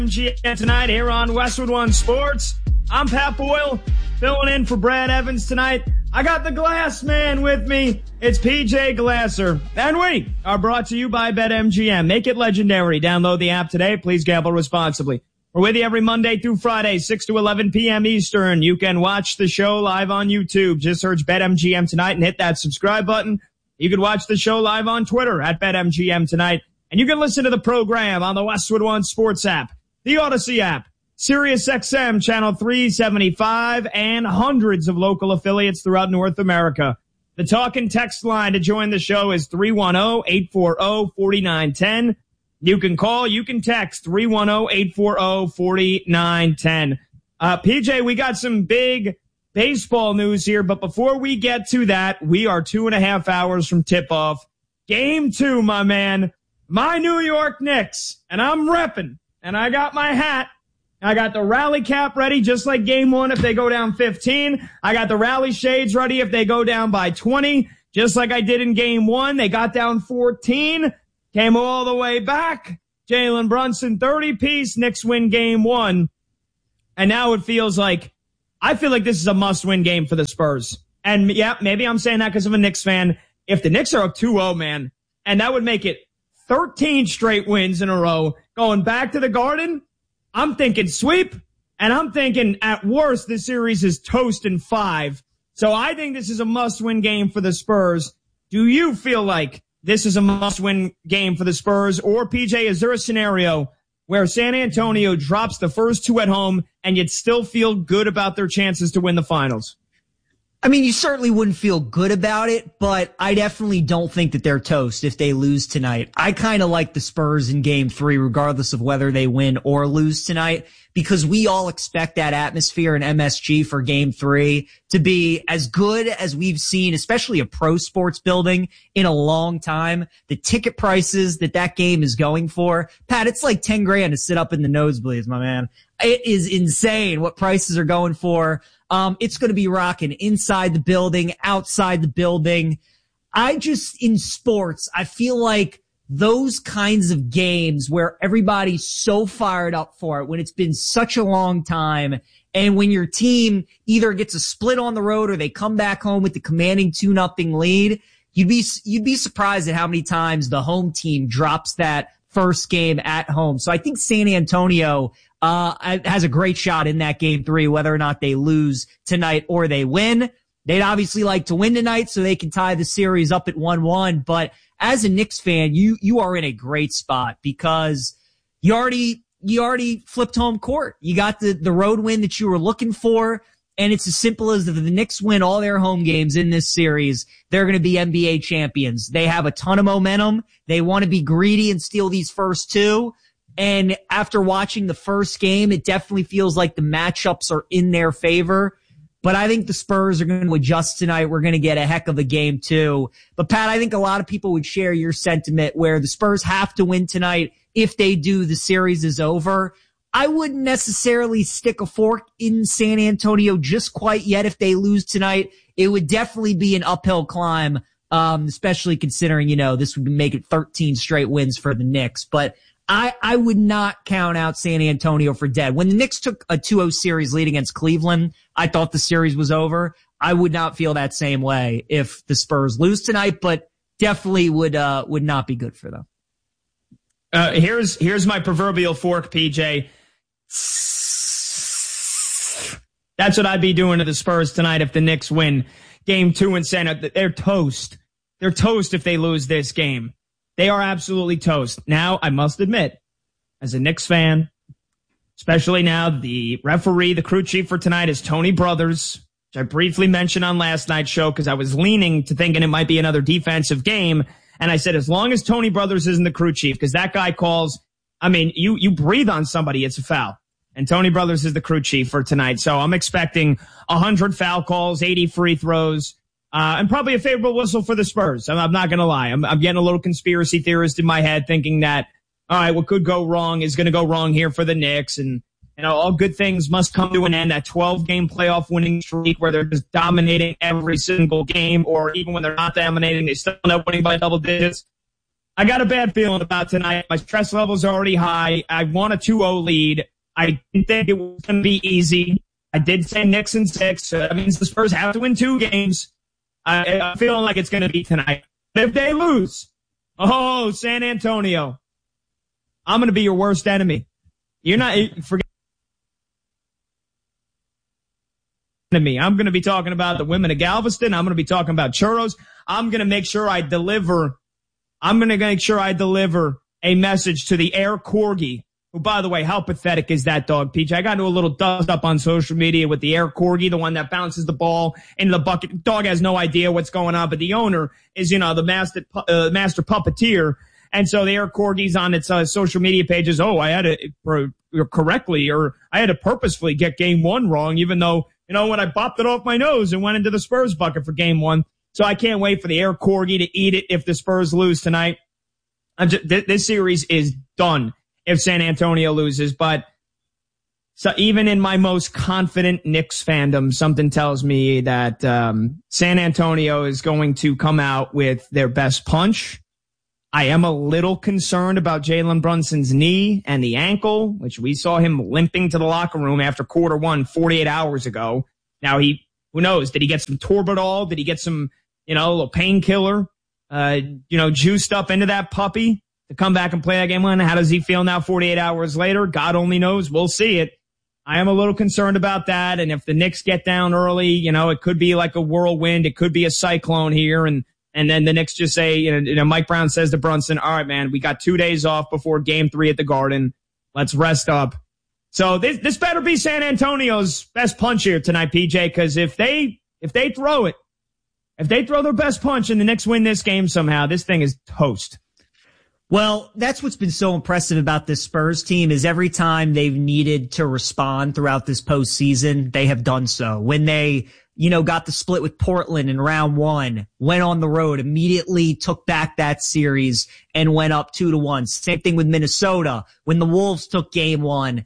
MGM tonight here on Westwood One Sports. I'm Pat Boyle, filling in for Brad Evans tonight. I got the Glass Man with me. It's PJ Glasser. And we are brought to you by BetMGM. Make it legendary. Download the app today. Please gamble responsibly. We're with you every Monday through Friday, 6 to 11 p.m. Eastern. You can watch the show live on YouTube. Just search BetMGM tonight and hit that subscribe button. You can watch the show live on Twitter at BetMGM tonight. And you can listen to the program on the Westwood One Sports app, the Odyssey app, SiriusXM Channel 375, and hundreds of local affiliates throughout North America. The talk and text line to join the show is 310-840-4910. You can call, you can text 310-840-4910. PJ, we got some big baseball news here, but before we get to that, we are 2.5 hours from tip-off. Game 2, my man. My New York Knicks, and I'm repping, and I got my hat. I got the rally cap ready, just like Game 1 if they go down 15. I got the rally shades ready if they go down by 20, just like I did in Game 1. They got down 14, came all the way back. Jalen Brunson, 30-piece, Knicks win Game 1. And now it feels like, I feel like this is a must-win game for the Spurs. And yeah, maybe I'm saying that because I'm a Knicks fan. If the Knicks are up 2-0, man, and that would make it 13 straight wins in a row, going back to the Garden, I'm thinking sweep, and I'm thinking at worst this series is toast in 5. So I think this is a must-win game for the Spurs. Do you feel like this is a must-win game for the Spurs? Or, PJ, is there a scenario where San Antonio drops the first 2 at home and you'd still feel good about their chances to win the finals? I mean, you certainly wouldn't feel good about it, but I definitely don't think that they're toast if they lose tonight. I kind of like the Spurs in Game 3, regardless of whether they win or lose tonight, because we all expect that atmosphere in MSG for Game 3 to be as good as we've seen, especially a pro sports building, in a long time. The ticket prices that game is going for, Pat, it's like $10,000 to sit up in the nosebleeds, my man. It is insane what prices are going for. It's going to be rocking inside the building, outside the building. In sports, I feel like those kinds of games where everybody's so fired up for it, when it's been such a long time, and when your team either gets a split on the road or they come back home with the commanding 2-0 lead, you'd be surprised at how many times the home team drops that first game at home. So I think San Antonio has a great shot in that Game 3, whether or not they lose tonight or they win. They'd obviously like to win tonight so they can tie the series up at 1-1. But as a Knicks fan, you are in a great spot because you already flipped home court. You got the road win that you were looking for. And it's as simple as if the Knicks win all their home games in this series, they're going to be NBA champions. They have a ton of momentum. They want to be greedy and steal these first 2. And after watching the first game, it definitely feels like the matchups are in their favor. But I think the Spurs are going to adjust tonight. We're going to get a heck of a Game 2. But Pat, I think a lot of people would share your sentiment where the Spurs have to win tonight. If they do, the series is over. I wouldn't necessarily stick a fork in San Antonio just quite yet if they lose tonight. It would definitely be an uphill climb, especially considering, this would make it 13 straight wins for the Knicks. But I would not count out San Antonio for dead. When the Knicks took a 2-0 series lead against Cleveland, I thought the series was over. I would not feel that same way if the Spurs lose tonight, but definitely would not be good for them. Here's my proverbial fork, PJ. That's what I'd be doing to the Spurs tonight if the Knicks win Game 2 in San Antonio. They're toast. They're toast if they lose this game. They are absolutely toast. Now, I must admit, as a Knicks fan, especially now, the referee, the crew chief for tonight is Tony Brothers, which I briefly mentioned on last night's show because I was leaning to thinking it might be another defensive game. And I said, as long as Tony Brothers isn't the crew chief, because that guy calls, you breathe on somebody, it's a foul. And Tony Brothers is the crew chief for tonight. So I'm expecting 100 foul calls, 80 free throws, and probably a favorable whistle for the Spurs. I'm not going to lie. I'm getting a little conspiracy theorist in my head thinking that, all right, what could go wrong is going to go wrong here for the Knicks. And, all good things must come to an end. That 12-game playoff winning streak where they're just dominating every single game, or even when they're not dominating, they still end up winning by double digits. I got a bad feeling about tonight. My stress level's already high. I want a 2-0 lead. I didn't think it was going to be easy. I did say Knicks in 6. That means the Spurs have to win 2 games. I'm feeling like it's going to be tonight. But if they lose, San Antonio, I'm going to be your worst enemy. You're not, forget me. I'm going to be talking about the women of Galveston. I'm going to be talking about churros. I'm going to make sure I deliver a message to the Air Corgi, who, by the way, how pathetic is that dog, PJ? I got into a little dust up on social media with the Air Corgi, the one that bounces the ball into the bucket. Dog has no idea what's going on, but the owner is, the master puppeteer. And so the Air Corgi's on its social media pages. I had to purposefully get game 1 wrong, even though, when I bopped it off my nose and went into the Spurs bucket for game 1. So I can't wait for the Air Corgi to eat it if the Spurs lose tonight. This series is done if San Antonio loses. But so even in my most confident Knicks fandom, something tells me that San Antonio is going to come out with their best punch. I am a little concerned about Jalen Brunson's knee and the ankle, which we saw him limping to the locker room after quarter 1 48 hours ago. Now who knows? Did he get some Torbadol? Did he get some, a little painkiller, juiced up into that puppy to come back and play that game 1? How does he feel now 48 hours later? God only knows. We'll see it. I am a little concerned about that. And if the Knicks get down early, it could be like a whirlwind. It could be a cyclone here. And then the Knicks just say, Mike Brown says to Brunson, all right, man, we got 2 days off before game 3 at the Garden. Let's rest up. So this better be San Antonio's best punch here tonight, PJ, because if they throw it, if they throw their best punch and the Knicks win this game somehow, this thing is toast. Well, that's what's been so impressive about this Spurs team is every time they've needed to respond throughout this postseason, they have done so. When they got the split with Portland in round 1, went on the road, immediately took back that series and went up 2-1. Same thing with Minnesota. When the Wolves took game 1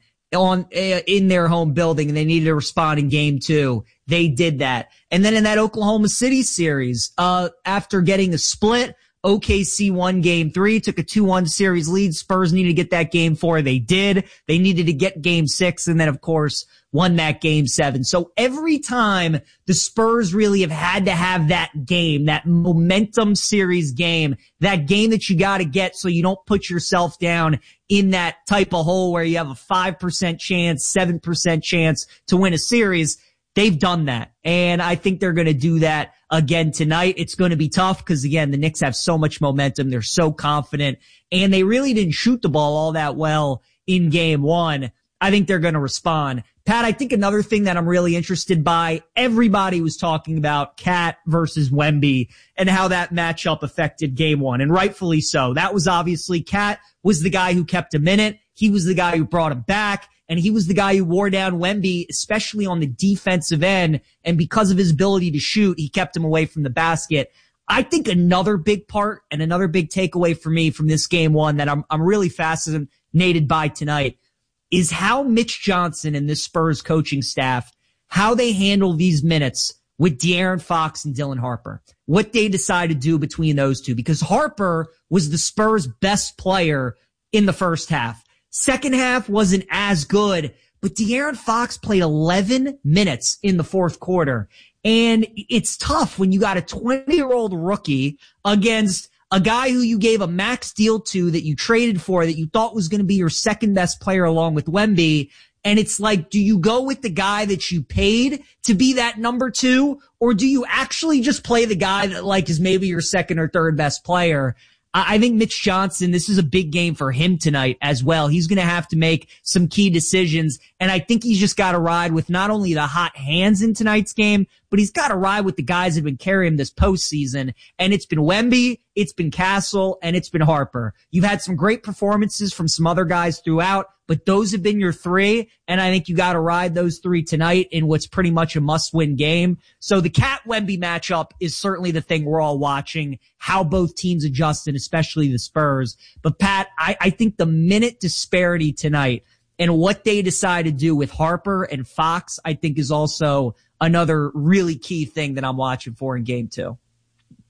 in their home building and they needed to respond in game 2, they did that. And then in that Oklahoma City series, after getting a split, OKC won game 3, took a 2-1 series lead. Spurs needed to get that game 4. They did. They needed to get game 6 and then, of course, won that game 7. So every time the Spurs really have had to have that game, that momentum series game, that game that you got to get so you don't put yourself down in that type of hole where you have a 5% chance, 7% chance to win a series, they've done that. And I think they're going to do that again tonight. It's going to be tough because, again, the Knicks have so much momentum. They're so confident. And they really didn't shoot the ball all that well in game 1. I think they're going to respond. Pat, I think another thing that I'm really interested by, everybody was talking about Cat versus Wemby and how that matchup affected game 1, and rightfully so. That was obviously Cat was the guy who kept him in it. He was the guy who brought him back, and he was the guy who wore down Wemby, especially on the defensive end, and because of his ability to shoot, he kept him away from the basket. I think another big part and another big takeaway for me from this game 1 that I'm really fascinated by tonight is how Mitch Johnson and this Spurs coaching staff, how they handle these minutes with De'Aaron Fox and Dylan Harper, what they decide to do between those two, because Harper was the Spurs' best player in the first half. Second half wasn't as good, but De'Aaron Fox played 11 minutes in the fourth quarter. And it's tough when you got a 20-year-old rookie against a guy who you gave a max deal to that you traded for that you thought was going to be your second best player along with Wemby. And it's like, do you go with the guy that you paid to be that number 2? Or do you actually just play the guy that is maybe your second or third best player? I think Mitch Johnson, this is a big game for him tonight as well. He's going to have to make some key decisions. And I think he's just got to ride with not only the hot hands in tonight's game, but he's got to ride with the guys that have been carrying him this postseason. And it's been Wemby, it's been Castle, and it's been Harper. You've had some great performances from some other guys throughout, but those have been your 3. And I think you got to ride those 3 tonight in what's pretty much a must-win game. So the Cat Wemby matchup is certainly the thing we're all watching, how both teams adjust, and especially the Spurs. But Pat, I think the minute disparity tonight and what they decide to do with Harper and Fox, I think is also another really key thing that I'm watching for in game 2.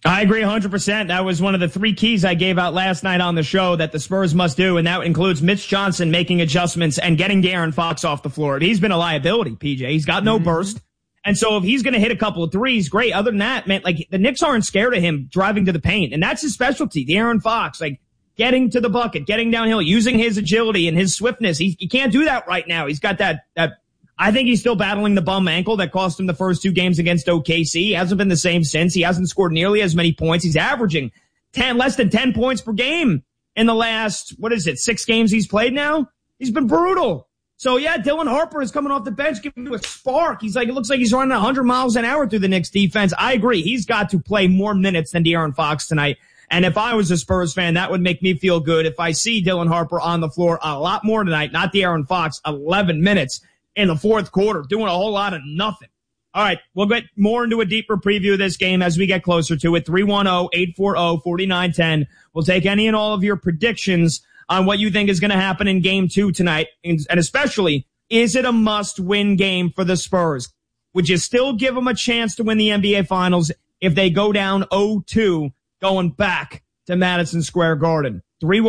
I agree 100%. That was one of the 3 keys I gave out last night on the show that the Spurs must do, and that includes Mitch Johnson making adjustments and getting De'Aaron Fox off the floor. He's been a liability, PJ. He's got no burst. And so if he's going to hit a couple of threes, great. Other than that, man, like the Knicks aren't scared of him driving to the paint, and that's his specialty, De'Aaron Fox, like getting to the bucket, getting downhill, using his agility and his swiftness. He can't do that right now. He's got that I think he's still battling the bum ankle that cost him the first 2 games against OKC. He hasn't been the same since. He hasn't scored nearly as many points. He's averaging less than 10 points per game in the last, 6 games he's played now? He's been brutal. So yeah, Dylan Harper is coming off the bench, giving you a spark. It looks like he's running 100 miles an hour through the Knicks defense. I agree. He's got to play more minutes than De'Aaron Fox tonight. And if I was a Spurs fan, that would make me feel good. If I see Dylan Harper on the floor a lot more tonight, not De'Aaron Fox, 11 minutes in the fourth quarter, doing a whole lot of nothing. All right, we'll get more into a deeper preview of this game as we get closer to it. 310-840-4910. We'll take any and all of your predictions on what you think is going to happen in Game 2 tonight, and especially, is it a must-win game for the Spurs? Would you still give them a chance to win the NBA Finals if they go down 0-2 going back to Madison Square Garden?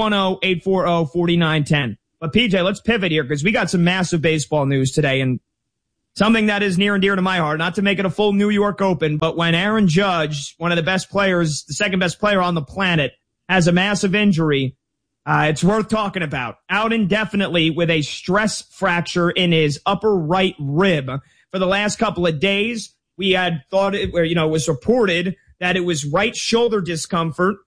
310-840-4910. But PJ, let's pivot here because we got some massive baseball news today and something that is near and dear to my heart, not to make it a full New York Open, but when Aaron Judge, one of the best players, the second best player on the planet, has a massive injury, it's worth talking about. Out indefinitely with a stress fracture in his upper right rib. For the last couple of days, we had thought it was reported that it was right shoulder discomfort.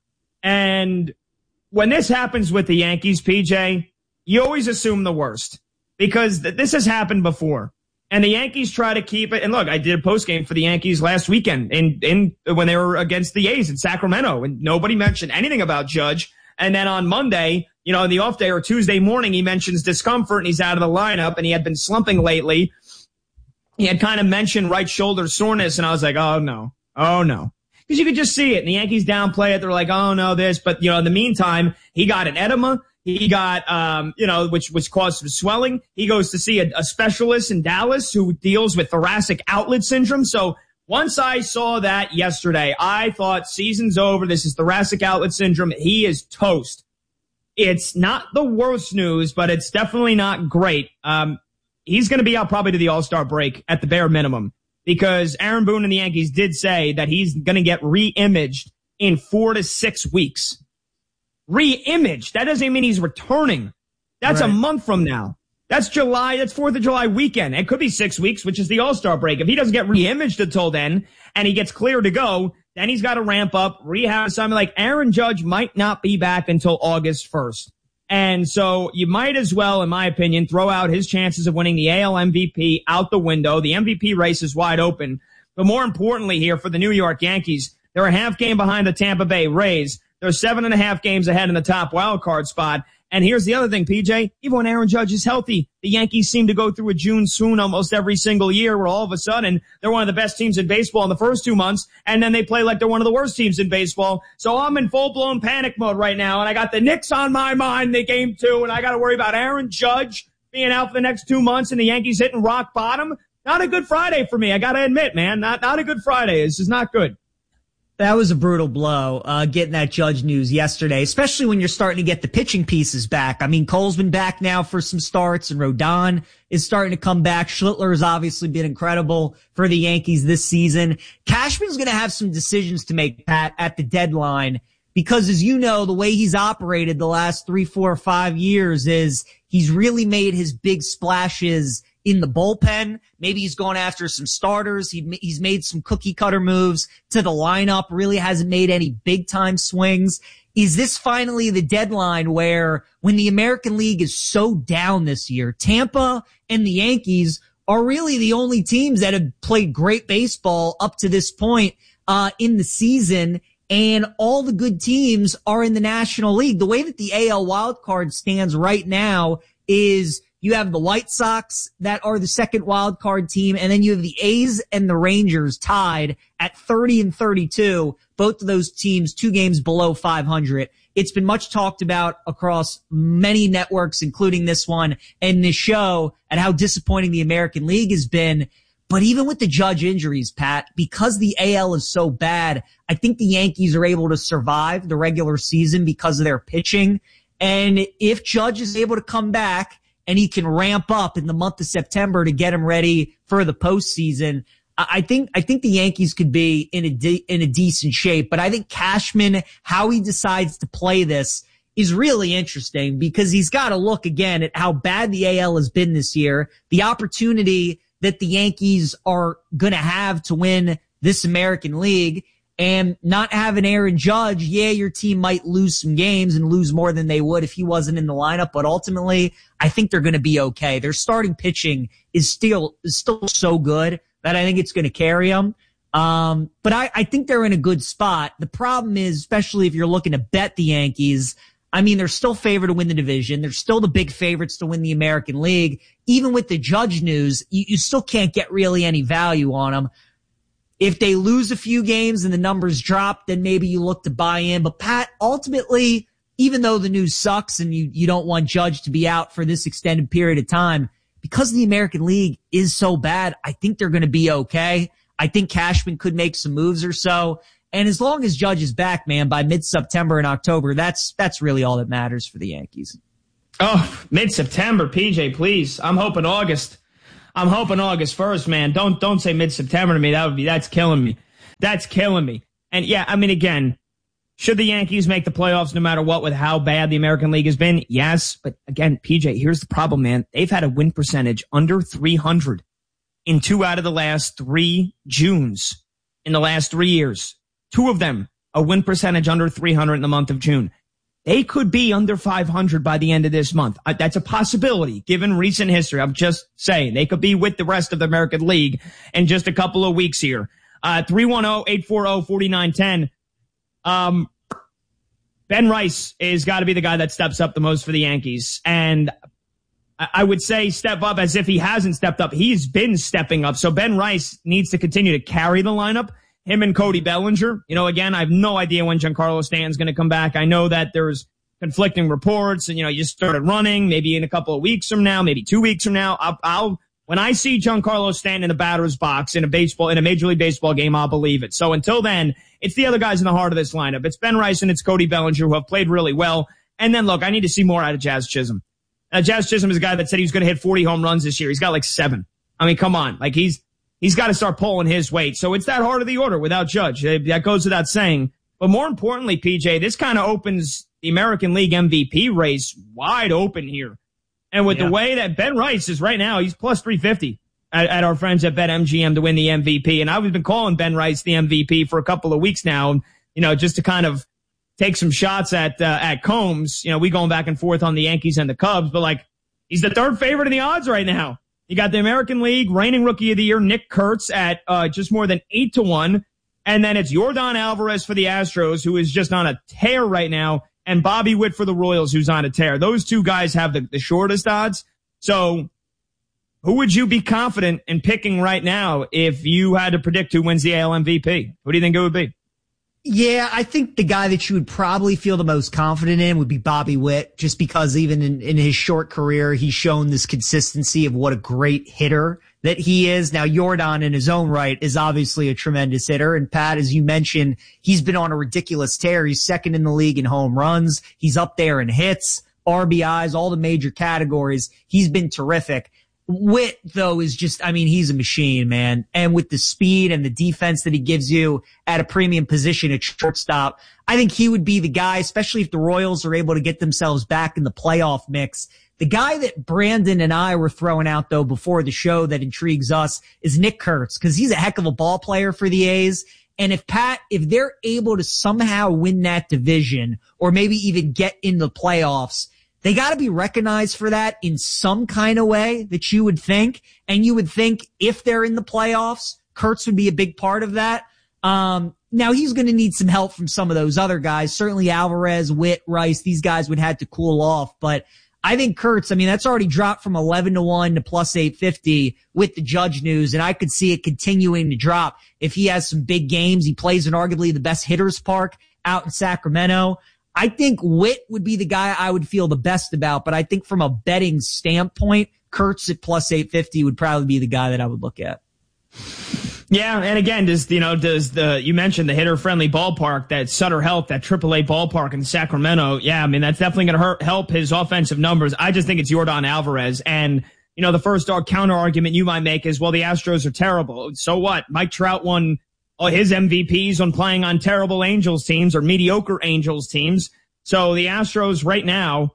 And when this happens with the Yankees, PJ, you always assume the worst because this has happened before. And the Yankees try to keep it. And look, I did a postgame for the Yankees last weekend in when they were against the A's in Sacramento, and nobody mentioned anything about Judge. And then on Monday, in the off day or Tuesday morning, he mentions discomfort and he's out of the lineup and he had been slumping lately. He had kind of mentioned right shoulder soreness, and I was like, oh no. Because you could just see it. And the Yankees downplay it. They're like, oh no, this. But, in the meantime, he got an edema. He got, which caused some swelling. He goes to see a specialist in Dallas who deals with thoracic outlet syndrome. So once I saw that yesterday, I thought season's over. This is thoracic outlet syndrome. He is toast. It's not the worst news, but it's definitely not great. He's going to be out probably to the All-Star break at the bare minimum because Aaron Boone and the Yankees did say that he's going to get re-imaged in 4 to 6 weeks. Re-imaged. That doesn't mean he's returning. That's right. A month from now. That's 4th of July weekend. It could be 6 weeks, which is the All-Star break. If he doesn't get re-imaged until then and he gets clear to go, then he's got to ramp up, rehab something. Like Aaron Judge might not be back until August 1st. And so you might as well, in my opinion, throw out his chances of winning the AL MVP out the window. The MVP race is wide open. But more importantly here for the New York Yankees, they're a half game behind the Tampa Bay Rays. They're 7.5 games ahead in the top wild card spot. And here's the other thing, PJ. Even when Aaron Judge is healthy, the Yankees seem to go through a June swoon almost every single year where all of a sudden they're one of the best teams in baseball in the first 2 months, and then they play like they're one of the worst teams in baseball. So I'm in full-blown panic mode right now, and I got the Knicks on my mind in Game 2, and I got to worry about Aaron Judge being out for the next 2 months and the Yankees hitting rock bottom. Not a good Friday for me, I got to admit, man. Not a good Friday. This is not good. That was a brutal blow, getting that Judge news yesterday, especially when you're starting to get the pitching pieces back. I mean, Cole's been back now for some starts, and Rodon is starting to come back. Schlittler has obviously been incredible for the Yankees this season. Cashman's going to have some decisions to make, Pat, at the deadline, because as you know, the way he's operated the last 3, 4, 5 years is he's really made his big splashes in the bullpen. Maybe he's gone after some starters. He's made some cookie cutter moves to the lineup, really hasn't made any big time swings. Is this finally the deadline where when the American League is so down this year, Tampa and the Yankees are really the only teams that have played great baseball up to this point, in the season, and all the good teams are in the National League? The way that the AL wildcard stands right now is you have the White Sox that are the second wild card team, and then you have the A's and the Rangers tied at 30 and 32. Both of those teams 2 games below 500. It's been much talked about across many networks, including this one and this show, and how disappointing the American League has been. But even with the Judge injuries, Pat, because the AL is so bad, I think the Yankees are able to survive the regular season because of their pitching. And if Judge is able to come back and he can ramp up in the month of September to get him ready for the postseason, I think the Yankees could be in a decent shape. But I think Cashman, how he decides to play this is really interesting because he's got to look again at how bad the AL has been this year, the opportunity that the Yankees are going to have to win this American League, and not having Aaron Judge. Yeah, your team might lose some games and lose more than they would if he wasn't in the lineup, but ultimately I think they're going to be okay. Their starting pitching is still so good that I think it's going to carry them. But I think they're in a good spot. The problem is, especially if you're looking to bet the Yankees, I mean, they're still favored to win the division. They're still the big favorites to win the American League. Even with the Judge news, you still can't get really any value on them. If they lose a few games and the numbers drop, then maybe you look to buy in. But Pat, ultimately, even though the news sucks and you don't want Judge to be out for this extended period of time, because the American League is so bad, I think they're going to be okay. I think Cashman could make some moves or so. And as long as Judge is back, man, by mid-September and October, that's really all that matters for the Yankees. Oh, mid-September, PJ, please. I'm hoping August 1st, man. Don't say mid-September to me. That's killing me. That's killing me. And yeah, I mean, again, should the Yankees make the playoffs no matter what with how bad the American League has been? Yes. But again, PJ, here's the problem, man. They've had a win percentage under 300 in 2 out of the last 3 Junes in the last 3 years. 2 of them, a win percentage under 300 in the month of June. They could be under 500 by the end of this month. That's a possibility, given recent history. I'm just saying, they could be with the rest of the American League in just a couple of weeks here. 310-840-4910. Ben Rice is got to be the guy that steps up the most for the Yankees. And I would say step up as if he hasn't stepped up. He's been stepping up. So Ben Rice needs to continue to carry the lineup. Him and Cody Bellinger. You know, again, I have no idea when Giancarlo Stanton's going to come back. I know that there's conflicting reports and, you know, you started running maybe in a couple of weeks from now, maybe 2 weeks from now. When I see Giancarlo Stanton in the batter's box in a Major League Baseball game, I'll believe it. So until then, it's the other guys in the heart of this lineup. It's Ben Rice and it's Cody Bellinger who have played really well. And then look, I need to see more out of Jazz Chisholm. Jazz Chisholm is a guy that said he was going to hit 40 home runs this year. He's got like 7. I mean, come on. Like he's got to start pulling his weight. So it's that heart of the order without Judge. That goes without saying. But more importantly, PJ, this kind of opens the American League MVP race wide open here. And with the way that Ben Rice is right now, he's plus 350 at our friends at BetMGM to win the MVP. And I've been calling Ben Rice the MVP for a couple of weeks now, you know, just to kind of take some shots at Combs. You know, we going back and forth on the Yankees and the Cubs, but like he's the 3rd favorite in the odds right now. You got the American League reigning rookie of the year, Nick Kurtz, at just more than 8-1. And then it's Yordan Alvarez for the Astros, who is just on a tear right now, and Bobby Witt for the Royals, who's on a tear. Those 2 guys have the shortest odds. So who would you be confident in picking right now if you had to predict who wins the AL MVP? Who do you think it would be? Yeah, I think the guy that you would probably feel the most confident in would be Bobby Witt, just because even in his short career, he's shown this consistency of what a great hitter that he is. Now, Yordan in his own right is obviously a tremendous hitter. And Pat, as you mentioned, he's been on a ridiculous tear. He's 2nd in the league in home runs. He's up there in hits, RBIs, all the major categories. He's been terrific. Witt, though, is just, I mean, he's a machine, man. And with the speed and the defense that he gives you at a premium position at shortstop, I think he would be the guy, especially if the Royals are able to get themselves back in the playoff mix. The guy that Brandon and I were throwing out, though, before the show that intrigues us is Nick Kurtz, because he's a heck of a ball player for the A's. And if they're able to somehow win that division or maybe even get in the playoffs, they got to be recognized for that in some kind of way that you would think. And you would think if they're in the playoffs, Kurtz would be a big part of that. Now he's going to need some help from some of those other guys. Certainly Alvarez, Witt, Rice, these guys would have to cool off. But I think Kurtz, I mean, that's already dropped from 11-1 to plus 850 with the Judge news. And I could see it continuing to drop if he has some big games. He plays in arguably the best hitters park out in Sacramento. I think Witt would be the guy I would feel the best about, but I think from a betting standpoint, Kurtz at plus 850 would probably be the guy that I would look at. Yeah, and again, you mentioned the hitter-friendly ballpark, that Sutter Health, that AAA ballpark in Sacramento. Yeah, I mean, that's definitely going to help his offensive numbers. I just think it's Yordan Alvarez. And, the first counter argument you might make is, well, the Astros are terrible. So what? Mike Trout won his MVPs on playing on terrible Angels teams or mediocre Angels teams. So the Astros right now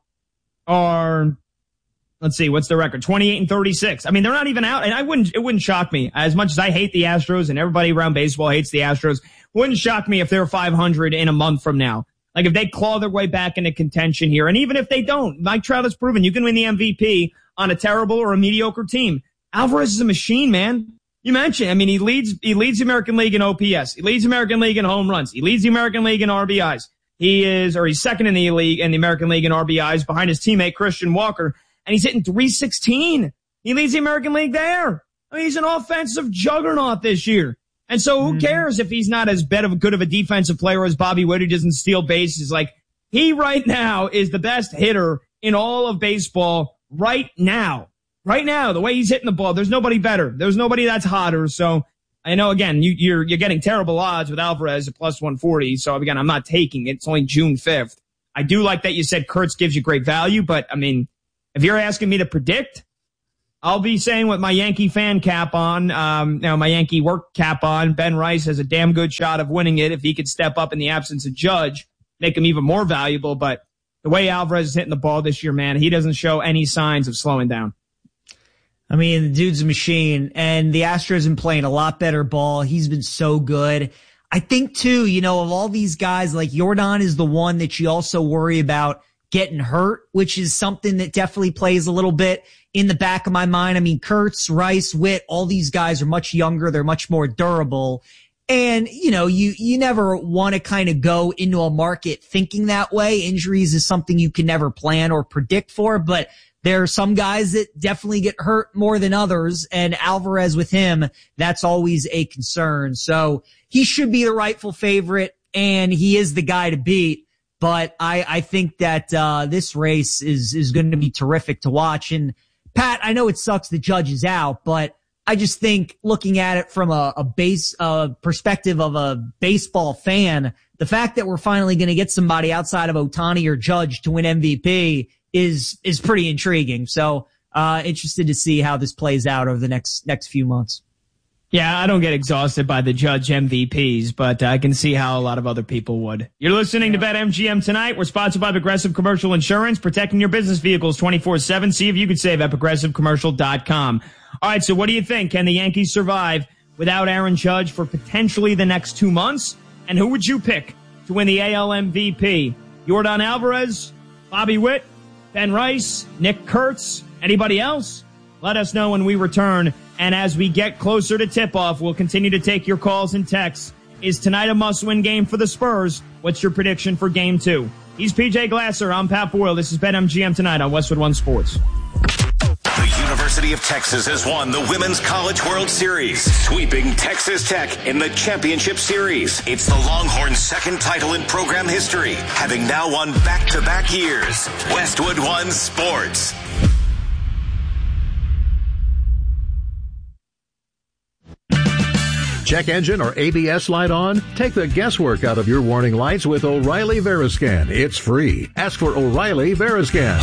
are, let's see, what's the record? 28-36. I mean, they're not even out, and it wouldn't shock me. As much as I hate the Astros and everybody around baseball hates the Astros, wouldn't shock me if they're 500 in a month from now. Like if they claw their way back into contention here. And even if they don't, Mike Trout has proven you can win the MVP on a terrible or a mediocre team. Alvarez is a machine, man. You mentioned, I mean, he leads the American League in OPS. He leads the American League in home runs. He leads the American League in RBIs. He's second in the American League in RBIs behind his teammate Christian Walker. And he's hitting .316. He leads the American League there. I mean, he's an offensive juggernaut this year. And so who cares if he's not as good of a defensive player as Bobby Witt, who doesn't steal bases? Like, he right now is the best hitter in all of baseball right now. Right now, the way he's hitting the ball, there's nobody better. There's nobody that's hotter. So I know, again, you're getting terrible odds with Alvarez at plus 140. So again, I'm not taking it. It's only June 5th. I do like that you said Kurtz gives you great value, but I mean, if you're asking me to predict, I'll be saying with my Yankee fan cap on, my Yankee work cap on, Ben Rice has a damn good shot of winning it if he could step up in the absence of Judge, make him even more valuable. But the way Alvarez is hitting the ball this year, man, he doesn't show any signs of slowing down. I mean, the dude's a machine, and the Astros have been playing a lot better ball. He's been so good. I think, too, of all these guys, like Yordan is the one that you also worry about getting hurt, which is something that definitely plays a little bit in the back of my mind. I mean, Kurtz, Rice, Witt, all these guys are much younger. They're much more durable. And, you never want to kind of go into a market thinking that way. Injuries is something you can never plan or predict for, but there are some guys that definitely get hurt more than others, and Alvarez with him, that's always a concern. So he should be the rightful favorite, and he is the guy to beat. But I think that this race is going to be terrific to watch. And Pat, I know it sucks the Judge is out, but I just think looking at it from a perspective of a baseball fan, the fact that we're finally going to get somebody outside of Ohtani or Judge to win MVP is pretty intriguing. So, interested to see how this plays out over the next few months. Yeah, I don't get exhausted by the Judge MVPs, but I can see how a lot of other people would. You're listening to BetMGM Tonight. We're sponsored by Progressive Commercial Insurance, protecting your business vehicles 24/7. See if you could save at progressivecommercial.com. All right, so what do you think? Can the Yankees survive without Aaron Judge for potentially the next 2 months? And who would you pick to win the AL MVP? Yordan Alvarez, Bobby Witt, Ben Rice, Nick Kurtz, anybody else? Let us know when we return. And as we get closer to tip-off, we'll continue to take your calls and texts. Is tonight a must-win game for the Spurs? What's your prediction for Game 2? He's PJ Glasser. I'm Pat Boyle. This is BetMGM Tonight on Westwood One Sports. The University of Texas has won the Women's College World Series, sweeping Texas Tech in the Championship Series. It's the Longhorns' second title in program history, having now won back-to-back years. Westwood One Sports. Check engine or ABS light on? Take the guesswork out of your warning lights with O'Reilly Veriscan. It's free. Ask for O'Reilly Veriscan.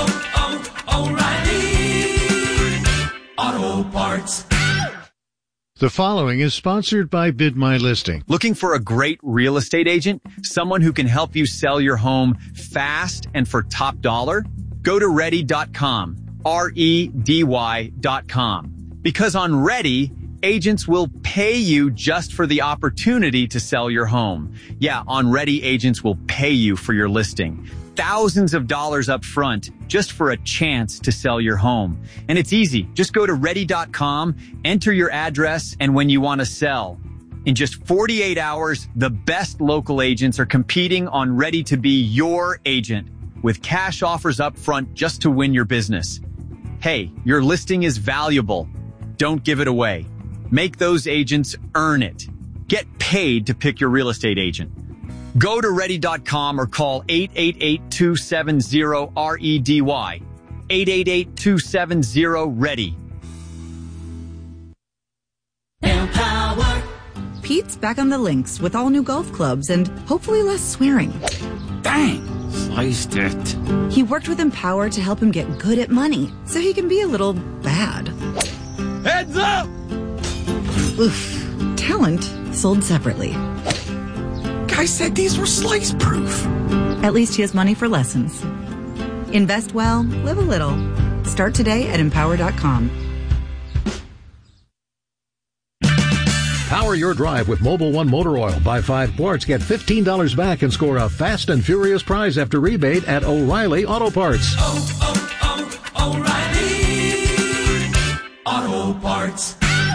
O'Reilly Auto Parts. The following is sponsored by Bid My Listing. Looking for a great real estate agent? Someone who can help you sell your home fast and for top dollar? Go to Ready.com. REDY.com. Because on Ready, agents will pay you just for the opportunity to sell your home. Yeah, on Ready, agents will pay you for your listing. Thousands of dollars up front just for a chance to sell your home. And it's easy. Just go to Ready.com, enter your address, and when you want to sell. In just 48 hours, the best local agents are competing on Ready to be your agent with cash offers up front just to win your business. Hey, your listing is valuable. Don't give it away. Make those agents earn it. Get paid to pick your real estate agent. Go to Ready.com or call 888-270-REDY. 888-270-READY. Pete's back on the links with all new golf clubs and hopefully less swearing. Dang, sliced it. He worked with Empower to help him get good at money so he can be a little bad. Heads up! Oof. Talent sold separately. Guy said these were slice proof. At least he has money for lessons. Invest well, live a little. Start today at Empower.com. Power your drive with Mobil 1 Motor Oil. Buy 5 quarts, get $15 back, and score a fast and furious prize after rebate at O'Reilly Auto Parts. O'Reilly Auto Parts.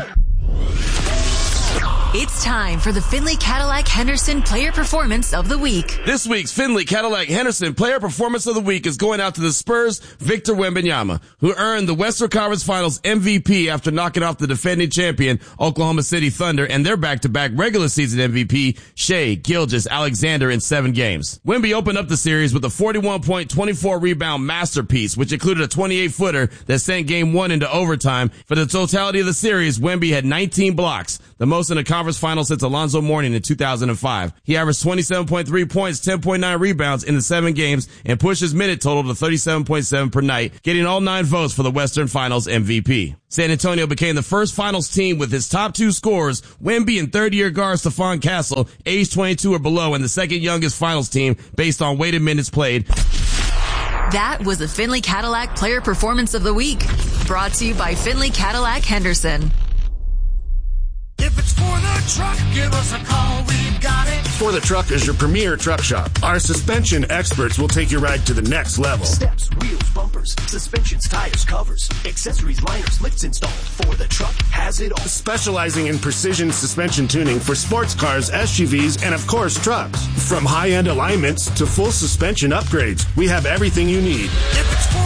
It's time for the Findlay Cadillac Henderson Player Performance of the Week. This week's Findlay Cadillac Henderson Player Performance of the Week is going out to the Spurs' Victor Wembanyama, who earned the Western Conference Finals MVP after knocking off the defending champion Oklahoma City Thunder and their back-to-back regular season MVP Shai Gilgeous-Alexander in 7 games. Wemby opened up the series with a 41-point, 24-rebound masterpiece, which included a 28-footer that sent Game 1 into overtime. For the totality of the series, Wemby had 19 blocks, the most in the conference finals since Alonzo Mourning in 2005. He averaged 27.3 points, 10.9 rebounds in the 7 games, and pushed his minute total to 37.7 per night, getting all 9 votes for the Western Finals MVP. San Antonio became the first finals team with his top 2 scorers, Wemby and third-year guard Stephon Castle, age 22 or below, and the second youngest finals team based on weighted minutes played. That was the Findlay Cadillac Player Performance of the Week, brought to you by Findlay Cadillac Henderson. If it's for the truck, give us a call, we've got it. For the Truck is your premier truck shop. Our suspension experts will take your ride to the next level. Steps, wheels, bumpers, suspensions, tires, covers, accessories, liners, lifts installed. For the Truck has it all. Specializing in precision suspension tuning for sports cars, SUVs, and of course trucks. From high-end alignments to full suspension upgrades, we have everything you need. If it's for